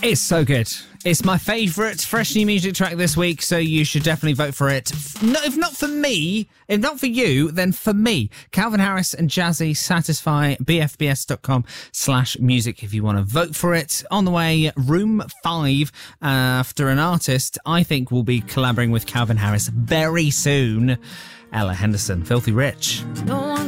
It's so good. It's my favourite fresh new music track this week, so you should definitely vote for it. No, if not for me, if not for you, then for me. Calvin Harris and Jazzy, Satisfy, bfbs.com/music if you want to vote for it. On the way, Room 5, after an artist I think will be collaborating with Calvin Harris very soon. Ella Henderson, Filthy Rich.